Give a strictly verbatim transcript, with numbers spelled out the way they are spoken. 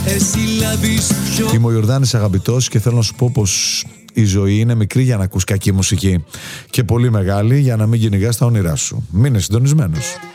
Είμαι ο Ιορδάνης Αγαπητός και θέλω να σου πω πως η ζωή είναι μικρή για να ακούς κακή μουσική και πολύ μεγάλη για να μην κυνηγάς τα όνειρά σου. Μείνε συντονισμένος.